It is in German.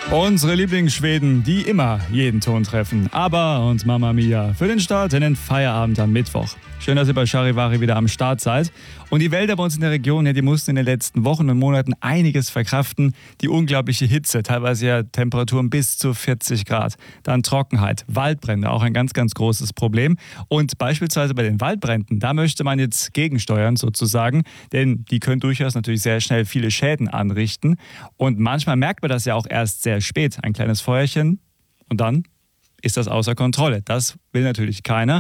Unsere Lieblingsschweden, die immer jeden Ton treffen. ABBA und Mamma Mia für den Start in den Feierabend am Mittwoch. Schön, dass ihr bei Charivari wieder am Start seid. Und die Wälder bei uns in der Region, die mussten in den letzten Wochen und Monaten einiges verkraften. Die unglaubliche Hitze, teilweise ja Temperaturen bis zu 40 Grad. Dann Trockenheit, Waldbrände, auch ein ganz, ganz großes Problem. Und beispielsweise bei den Waldbränden, da möchte man jetzt gegensteuern sozusagen. Denn die können durchaus natürlich sehr schnell viele Schäden anrichten. Und manchmal merkt man das ja auch erst sehr spät. Ein kleines Feuerchen und dann ist das außer Kontrolle. Das will natürlich keiner.